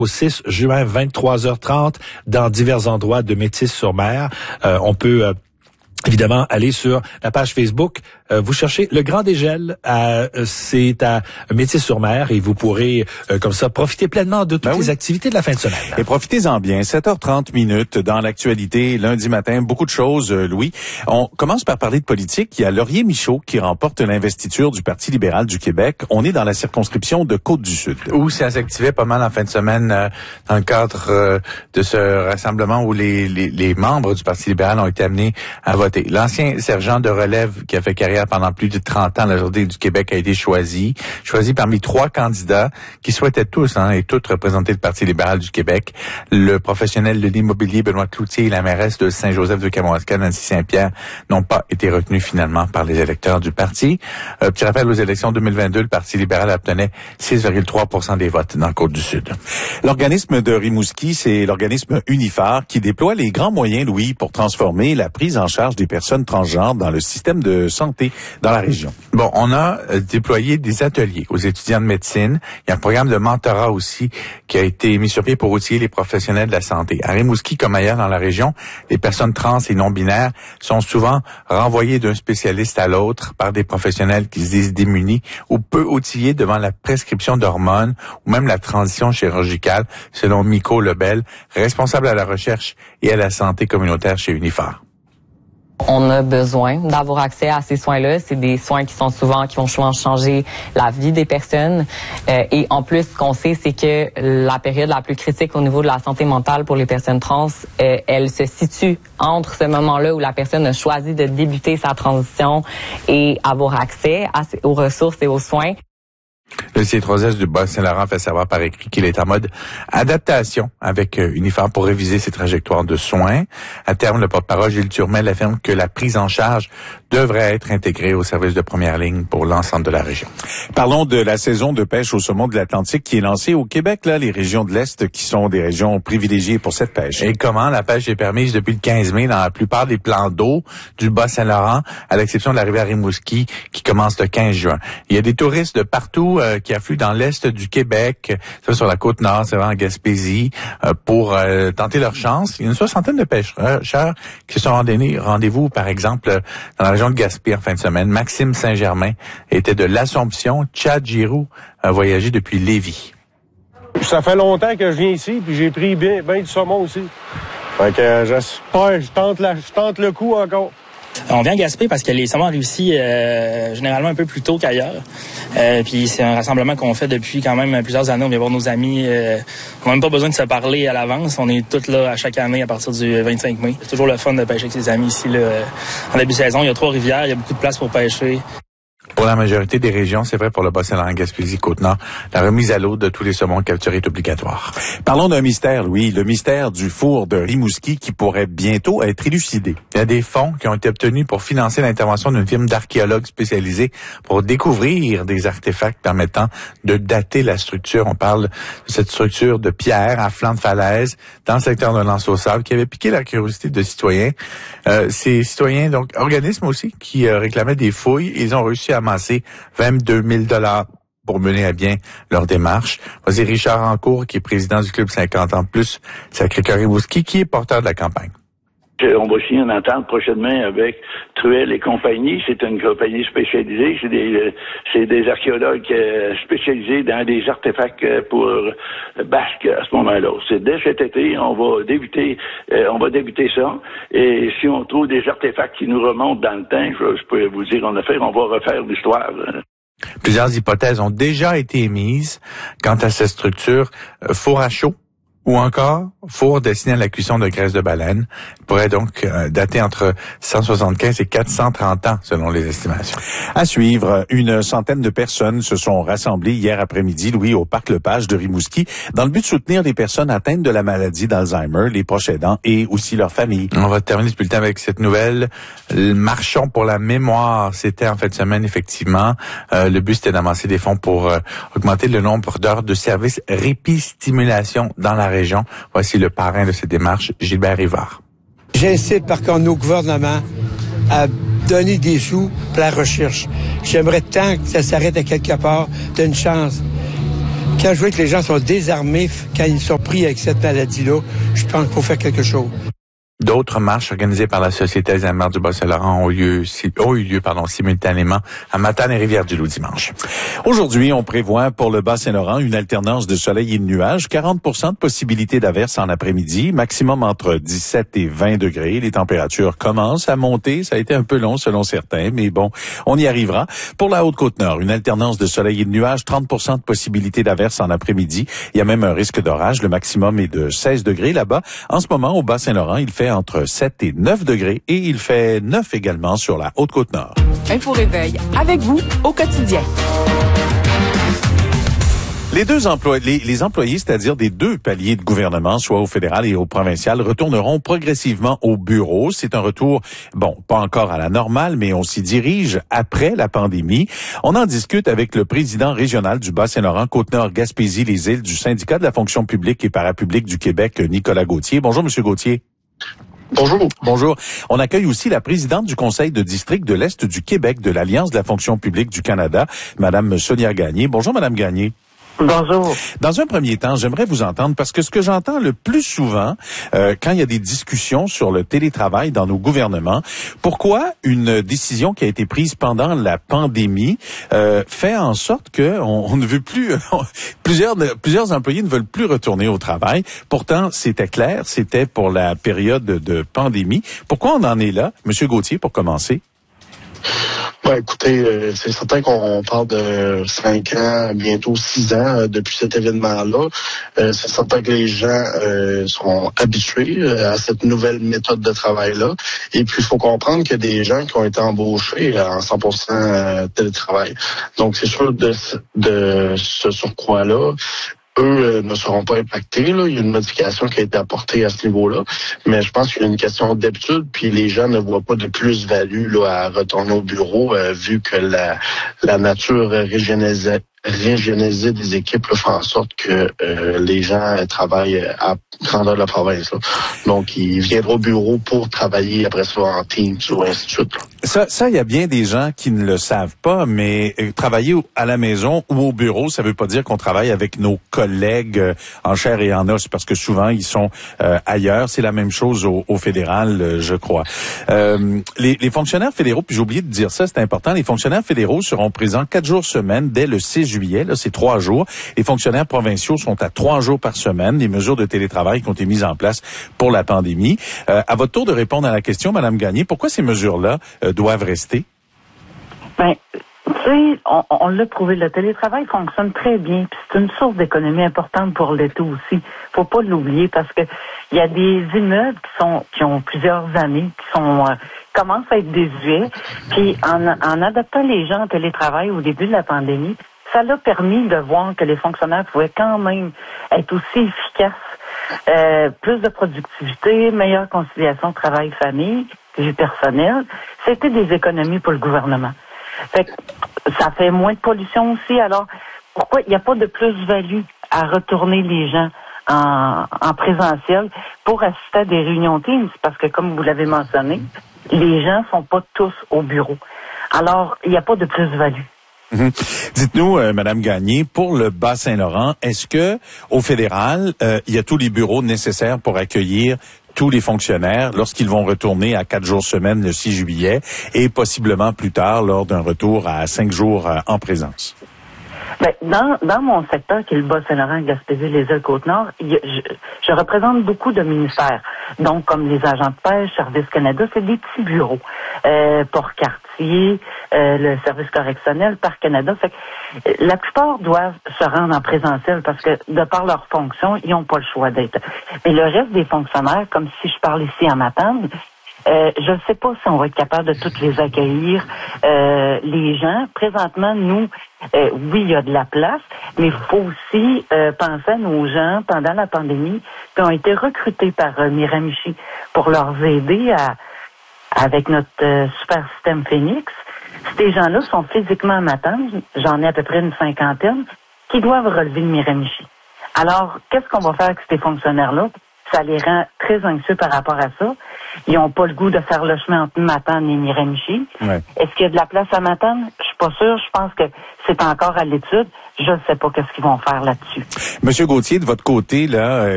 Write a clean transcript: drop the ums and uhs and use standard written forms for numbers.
au 6 juin, 23h30, dans divers endroits de Métis-sur-Mer. On peut évidemment aller sur la page Facebook. Vous cherchez Le Grand Dégel. C'est à Métis-sur-Mer et vous pourrez, comme ça, profiter pleinement de toutes les activités de la fin de semaine. Et profitez-en bien. 7h30 minutes dans l'actualité. Lundi matin, beaucoup de choses, Louis. On commence par parler de politique. Il y a Laurier Michaud qui remporte l'investiture du Parti libéral du Québec. On est dans la circonscription de Côte-du-Sud. Où ça s'activait pas mal en fin de semaine dans le cadre de ce rassemblement où les membres du Parti libéral ont été amenés à voter. L'ancien sergent de relève qui a fait carrière pendant plus de 30 ans, la Journée du Québec, a été choisi parmi 3 candidats qui souhaitaient tous et toutes représenter le Parti libéral du Québec. Le professionnel de l'immobilier Benoît Cloutier et la mairesse de Saint-Joseph-de-Kamouraska, Nancy Saint-Pierre, n'ont pas été retenus finalement par les électeurs du parti. Petit rappel, aux élections 2022, le Parti libéral obtenait 6,3% des votes dans Côte-du-Sud. L'organisme de Rimouski, c'est l'organisme Uniphar qui déploie les grands moyens, Louis, pour transformer la prise en charge des personnes transgenres dans le système de santé dans la région. Bon, on a déployé des ateliers aux étudiants de médecine. Il y a un programme de mentorat aussi qui a été mis sur pied pour outiller les professionnels de la santé. À Rimouski, comme ailleurs dans la région, les personnes trans et non-binaires sont souvent renvoyées d'un spécialiste à l'autre par des professionnels qui se disent démunis ou peu outillés devant la prescription d'hormones ou même la transition chirurgicale, selon Miko Lebel, responsable à la recherche et à la santé communautaire chez Uniphar. On a besoin d'avoir accès à ces soins-là. C'est des soins qui vont souvent changer la vie des personnes. Et en plus, ce qu'on sait, c'est que la période la plus critique au niveau de la santé mentale pour les personnes trans, elle se situe entre ce moment-là où la personne a choisi de débuter sa transition et avoir accès aux ressources et aux soins. Le C3S du Bas-Saint-Laurent fait savoir par écrit qu'il est en mode adaptation avec Uniphar pour réviser ses trajectoires de soins. À terme, le porte-parole Gilles Turmel affirme que la prise en charge devrait être intégrée au service de première ligne pour l'ensemble de la région. Parlons de la saison de pêche au saumon de l'Atlantique qui est lancée au Québec, là, les régions de l'Est qui sont des régions privilégiées pour cette pêche. Et comment la pêche est permise depuis le 15 mai dans la plupart des plans d'eau du Bas-Saint-Laurent, à l'exception de la rivière Rimouski qui commence le 15 juin. Il y a des touristes de partout qui affluent dans l'Est du Québec, ça sur la Côte-Nord, c'est vraiment en Gaspésie, pour tenter leur chance. Il y a une 60aine de pêcheurs qui se sont rendez-vous, par exemple, dans la région de Gaspé en fin de semaine. Maxime Saint-Germain était de l'Assomption. Chad Giroux a voyagé depuis Lévis. Ça fait longtemps que je viens ici, puis j'ai pris bien du saumon aussi. Fait que j'espère, je tente le coup encore. On vient à Gaspé parce que les saumons arrivent ici généralement un peu plus tôt qu'ailleurs. Puis c'est un rassemblement qu'on fait depuis quand même plusieurs années. On vient voir nos amis. On n'a même pas besoin de se parler à l'avance. On est tous là à chaque année à partir du 25 mai. C'est toujours le fun de pêcher avec ses amis ici. Là. En début de saison, il y a 3 rivières, il y a beaucoup de place pour pêcher. Pour la majorité des régions, c'est vrai pour le Bas-Saint-Laurent, Gaspésie, Côte-Nord, la remise à l'eau de tous les saumons capturés est obligatoire. Parlons d'un mystère, Louis, le mystère du four de Rimouski qui pourrait bientôt être élucidé. Il y a des fonds qui ont été obtenus pour financer l'intervention d'une firme d'archéologues spécialisés pour découvrir des artefacts permettant de dater la structure. On parle de cette structure de pierre à flanc de falaise dans le secteur de Lanse-au-Sable qui avait piqué la curiosité de citoyens. Ces citoyens, donc organismes aussi, qui réclamaient des fouilles, ils ont réussi à amasser 22 000 $ pour mener à bien leur démarche. Voici Richard Rancourt, qui est président du Club 50 ans plus, Sacré-Cœur Rimouski, qui est porteur de la campagne. On va signer une entente prochainement avec Truel et compagnie. C'est une compagnie spécialisée. C'est des archéologues spécialisés dans des artefacts pour Basque à ce moment-là. C'est dès cet été, on va débuter ça. Et si on trouve des artefacts qui nous remontent dans le temps, je peux vous dire on va refaire l'histoire. Plusieurs hypothèses ont déjà été émises quant à cette structure. Four à chaud, ou encore four destiné à la cuisson de graisse de baleine, pourrait donc dater entre 175 et 430 ans, selon les estimations. À suivre, une centaine de personnes se sont rassemblées hier après-midi, Louis, au Parc Lepage de Rimouski, dans le but de soutenir les personnes atteintes de la maladie d'Alzheimer, les proches aidants et aussi leurs familles. On va terminer ce bulletin avec cette nouvelle. Marchons pour la mémoire. C'était en fin de semaine, effectivement. Le but, c'était d'amasser des fonds pour augmenter le nombre d'heures de services répit-stimulation dans la région. Voici le parrain de cette démarche, Gilbert Rivard. J'incite par contre nos gouvernements à donner des sous pour la recherche. J'aimerais tant que ça s'arrête à quelque part, d'une chance. Quand je vois que les gens sont désarmés quand ils sont pris avec cette maladie-là, je pense qu'il faut faire quelque chose. D'autres marches organisées par la Société Alzheimer du Bas-Saint-Laurent ont eu lieu simultanément à Matane et Rivière-du-Loup dimanche. Aujourd'hui, on prévoit pour le Bas-Saint-Laurent une alternance de soleil et de nuages, 40% de possibilité d'averse en après-midi, maximum entre 17 et 20 degrés. Les températures commencent à monter. Ça a été un peu long selon certains, mais bon, on y arrivera. Pour la Haute-Côte-Nord, une alternance de soleil et de nuages, 30% de possibilité d'averse en après-midi. Il y a même un risque d'orage. Le maximum est de 16 degrés là-bas. En ce moment, au Bas-Saint-Laurent, il fait entre 7 et 9 degrés et il fait 9 également sur la Haute-Côte-Nord. Info Réveil, avec vous au quotidien. Les deux employés, les employés, c'est-à-dire des deux paliers de gouvernement, soit au fédéral et au provincial, retourneront progressivement au bureau. C'est un retour, bon, pas encore à la normale, mais on s'y dirige après la pandémie. On en discute avec le président régional du Bas-Saint-Laurent, Côte-Nord, Gaspésie, les îles du syndicat de la fonction publique et parapublique du Québec, Nicolas Gauthier. Bonjour, Monsieur Gauthier. Bonjour. Bonjour. On accueille aussi la présidente du Conseil de district de l'Est du Québec de l'Alliance de la fonction publique du Canada, Madame Sonia Gagné. Bonjour, Madame Gagné. Bonjour. Dans un premier temps, j'aimerais vous entendre parce que ce que j'entends le plus souvent quand il y a des discussions sur le télétravail dans nos gouvernements, pourquoi une décision qui a été prise pendant la pandémie fait en sorte que on ne veut plus plusieurs employés ne veulent plus retourner au travail. Pourtant, c'était clair, c'était pour la période de pandémie. Pourquoi on en est là, Monsieur Gauthier, pour commencer? Ben, écoutez, c'est certain qu'on parle de 5 ans, bientôt 6 ans depuis cet événement-là. C'est certain que les gens sont habitués à cette nouvelle méthode de travail-là. Et puis, il faut comprendre qu'il y a des gens qui ont été embauchés en 100% télétravail. Donc, c'est sûr de ce surcroît-là. Eux ne seront pas impactés. Là. Il y a une modification qui a été apportée à ce niveau-là. Mais je pense qu'il y a une question d'habitude, puis les gens ne voient pas de plus-value là, à retourner au bureau, vu que la nature régionalisée des équipes là, fait en sorte que les gens travaillent à grandeur de la province. Là. Donc, ils viendront au bureau pour travailler après ça en Teams ou ainsi de suite. Là. Ça, il y a bien des gens qui ne le savent pas, mais travailler à la maison ou au bureau, ça veut pas dire qu'on travaille avec nos collègues en chair et en os, parce que souvent, ils sont ailleurs. C'est la même chose au fédéral, je crois. Les fonctionnaires fédéraux, puis j'ai oublié de dire ça, c'est important, les fonctionnaires fédéraux seront présents 4 jours semaine dès le 6 juillet. Là, c'est 3 jours. Les fonctionnaires provinciaux sont à 3 jours par semaine. Les mesures de télétravail qui ont été mises en place pour la pandémie. À votre tour de répondre à la question, Madame Gagné, pourquoi ces mesures-là doivent rester? Ben, tu sais, on l'a prouvé, le télétravail fonctionne très bien, puis c'est une source d'économie importante pour l'État aussi. Faut pas l'oublier parce que il y a des immeubles qui ont plusieurs années, commencent à être désuets, puis en adaptant les gens en télétravail au début de la pandémie, ça l'a permis de voir que les fonctionnaires pouvaient quand même être aussi efficaces, plus de productivité, meilleure conciliation travail-famille, vie personnelle. C'était des économies pour le gouvernement. Fait que ça fait moins de pollution aussi. Alors, pourquoi il n'y a pas de plus-value à retourner les gens en présentiel pour assister à des réunions Teams? Parce que, comme vous l'avez mentionné, les gens sont pas tous au bureau. Alors, il n'y a pas de plus-value. Dites-nous, Madame Gagné, pour le Bas-Saint-Laurent, est-ce que au fédéral, il y a tous les bureaux nécessaires pour accueillir tous les fonctionnaires lorsqu'ils vont retourner à 4 jours semaine le 6 juillet et possiblement plus tard lors d'un retour à 5 jours en présence? Ben, dans mon secteur, qui est le Bas-Saint-Laurent, Gaspésie, les Îles-Côte-Nord, je représente beaucoup de ministères. Donc, comme les agents de pêche, Service Canada, c'est des petits bureaux. Port-Cartier, le service correctionnel, Parc Canada. Fait que, la plupart doivent se rendre en présentiel parce que, de par leur fonction, ils n'ont pas le choix d'être. Mais le reste des fonctionnaires, comme si je parle ici à Matane, je ne sais pas si on va être capable de toutes les accueillir. Les gens, présentement, nous, oui, il y a de la place, mais il faut aussi penser à nos gens pendant la pandémie qui ont été recrutés par Miramichi pour leur aider avec notre super système Phoenix. Ces gens-là sont physiquement à Matane, j'en ai à peu près une 50aine, qui doivent relever le Miramichi. Alors, qu'est-ce qu'on va faire avec ces fonctionnaires-là? Ça les rend très anxieux par rapport à ça. Ils n'ont pas le goût de faire le chemin entre Matane et Miramichi. Ouais. Est-ce qu'il y a de la place à Matane? Je suis pas sûre. Je pense que c'est encore à l'étude. je ne sais pas qu'est-ce qu'ils vont faire là-dessus. Monsieur Gauthier, de votre côté, là,